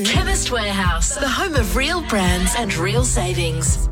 Chemist Warehouse, the home of real brands and real savings.